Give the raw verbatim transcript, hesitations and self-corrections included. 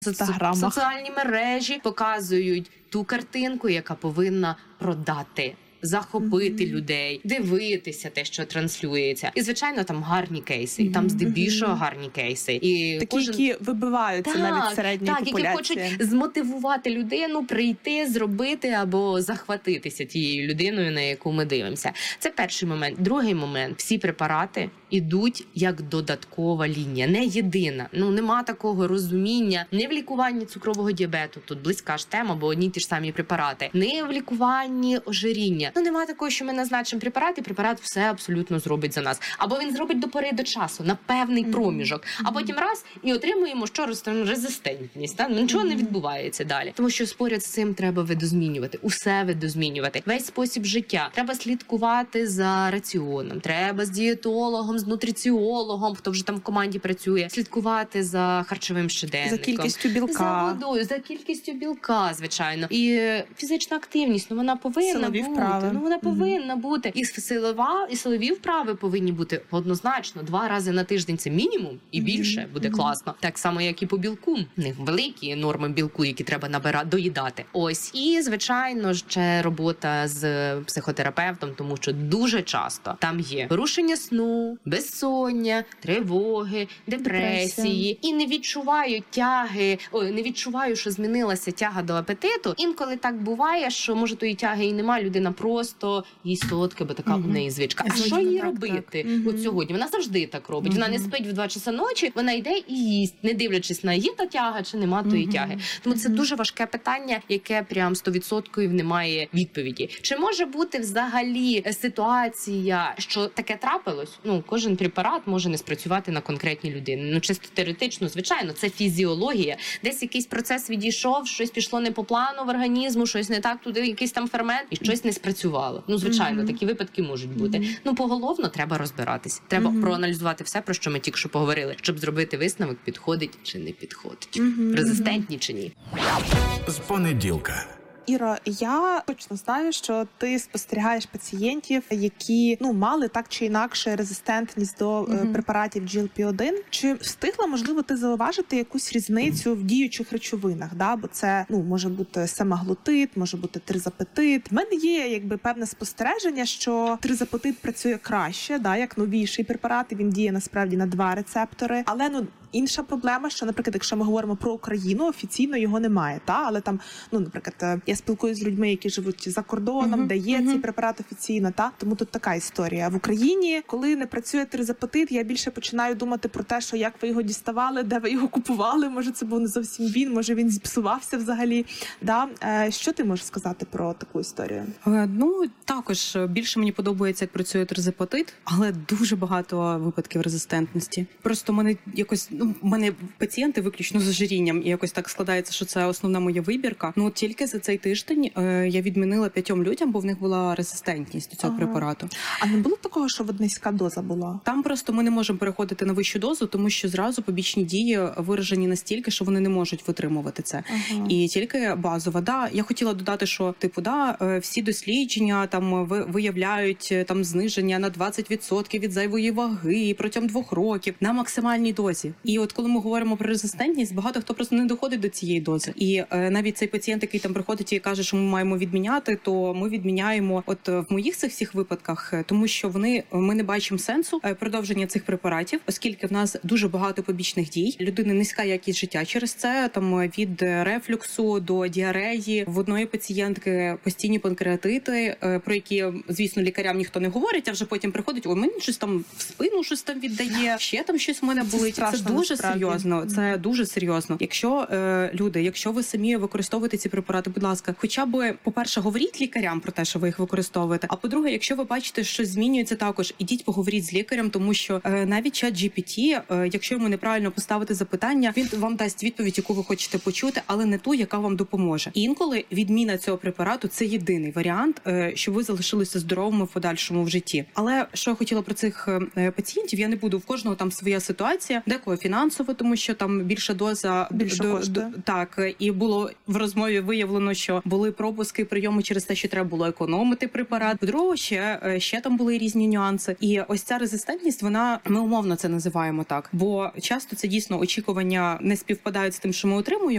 Соціальні мережі показують ту картинку, яка повинна продати, захопити mm-hmm. людей, дивитися те, що транслюється. І, звичайно, там гарні кейси. Mm-hmm. І там здебільшого гарні кейси. І такі, кожен... які вибиваються так, навіть середньої так, популяції. Так, які хочуть змотивувати людину, прийти, зробити або захватитися тією людиною, на яку ми дивимося. Це перший момент. Другий момент. Всі препарати ідуть як додаткова лінія, не єдина. Ну, нема такого розуміння не в лікуванні цукрового діабету, тут близька ж тема, бо одні ті ж самі препарати, не в лікуванні ожиріння. Ну, нема такого, що ми назначимо препарат, і препарат все абсолютно зробить за нас. Або він зробить до пори до часу, на певний mm-hmm. проміжок, а потім раз і отримуємо що резистентність. Та? Нічого mm-hmm. не відбувається далі. Тому що поряд з цим треба видозмінювати, усе видозмінювати. Весь спосіб життя. Треба слідкувати за раціоном, треба з дієтологом, з нутриціологом, хто вже там в команді працює, слідкувати за харчовим щоденником. За кількістю білка. За водою, за кількістю білка, звичайно. І фізична активність, ну вона повинна Силові бути. Вправи. Ну вона повинна mm-hmm. бути. І силова, і силові вправи повинні бути однозначно. Два рази на тиждень це мінімум, і більше буде mm-hmm. класно. Так само, як і по білку. У них великі норми білку, які треба набирати, доїдати. Ось. І, звичайно, ще робота з психотерапевтом, тому що дуже часто там є порушення сну, безсоння, тривоги, депресії. І не відчуваю тяги, ой, не відчуваю, що змінилася тяга до апетиту. Інколи так буває, що, може, тої тяги і немає, людина просто їсть солодке, бо така mm-hmm. у неї звичка. А що їй робити mm-hmm. от сьогодні? Вона завжди так робить. Mm-hmm. Вона не спить в два часа ночі, вона йде і їсть, не дивлячись на є та тяга чи нема тої mm-hmm. тяги. Тому це mm-hmm. дуже важке питання, яке прям сто відсотків немає відповіді. Чи може бути взагалі ситуація, що таке трапилось? Ну, кожен препарат може не спрацювати на конкретній людині. Ну, чисто теоретично, звичайно, це фізіологія. Десь якийсь процес відійшов, щось пішло не по плану в організму, щось не так, туди якийсь там фермент, і щось не спрацювало. Ну, звичайно, mm-hmm. такі випадки можуть бути. Mm-hmm. Ну, поголовно треба розбиратись. Треба mm-hmm. проаналізувати все, про що ми тільки що поговорили, щоб зробити висновок, підходить чи не підходить. Mm-hmm. Резистентні чи ні. З понеділка. Іро, я точно знаю, що ти спостерігаєш пацієнтів, які ну мали так чи інакше резистентність до mm-hmm. препаратів джі ел пі один. Чи встигла, можливо, ти зауважити якусь різницю в діючих речовинах? Да? Бо це ну може бути семаглутид, може бути тризапетид. В мене є якби певне спостереження, що тризапетид працює краще, да, як новіший препарат, і він діє насправді на два рецептори. Але ну інша проблема, що, наприклад, якщо ми говоримо про Україну, офіційно його немає, та але там, ну, наприклад, я спілкуюся з людьми, які живуть за кордоном, uh-huh, де є uh-huh. цей препарат офіційно, та тому тут така історія. В Україні, коли не працює тризапетид, я більше починаю думати про те, що як ви його діставали, де ви його купували, може це був не зовсім він, може він зіпсувався взагалі. Да? Е, що ти можеш сказати про таку історію? Е, ну, також більше мені подобається, як працює тризапетид, але дуже багато випадків резистентності. Просто мене якось Ну, у мене пацієнти виключно з ожирінням, і якось так складається, що це основна моя вибірка. Ну, от тільки за цей тиждень е, я відмінила п'ятьом людям, бо в них була резистентність до цього ага. препарату. А не було такого, що от низька доза була? Там просто ми не можемо переходити на вищу дозу, тому що зразу побічні дії виражені настільки, що вони не можуть витримувати це. Ага. І тільки базова. Да, я хотіла додати, що типу, да, всі дослідження там виявляють там зниження на двадцять відсотків від зайвої ваги протягом двох років на максимальній дозі. І от коли ми говоримо про резистентність, багато хто просто не доходить до цієї дози. І е, навіть цей пацієнт, який там приходить і каже, що ми маємо відміняти, то ми відміняємо от в моїх цих всіх випадках, тому що вони ми не бачимо сенсу продовження цих препаратів, оскільки в нас дуже багато побічних дій. Людини низька якість життя через це, там від рефлюксу до діареї. В одної пацієнтки постійні панкреатити, про які, звісно, лікарям ніхто не говорить, а вже потім приходить, ой, мені щось там в спину щось там віддає, ще там щось в мене болить. Це, це дуже серйозно. Це дуже серйозно. Якщо е, люди, якщо ви самі використовуєте ці препарати, будь ласка, хоча б, по-перше, говоріть лікарям про те, що ви їх використовуєте. А по-друге, якщо ви бачите, що змінюється, також ідіть поговоріть з лікарем, тому що е, навіть чат джі пі ті, е, якщо йому неправильно поставити запитання, він вам дасть відповідь, яку ви хочете почути, але не ту, яка вам допоможе. І інколи відміна цього препарату це єдиний варіант, е, щоб ви залишилися здоровими в подальшому в житті. Але що я хотіла про цих е, пацієнтів, я не буду, в кожного там своя ситуація, декого фінансово, тому що там більша доза більше до, коштує. До, так, і було в розмові виявлено, що були пропуски прийому через те, що треба було економити препарат. По-друге, ще, ще там були різні нюанси. І ось ця резистентність, вона, ми умовно це називаємо так, бо часто це дійсно очікування не співпадають з тим, що ми отримуємо.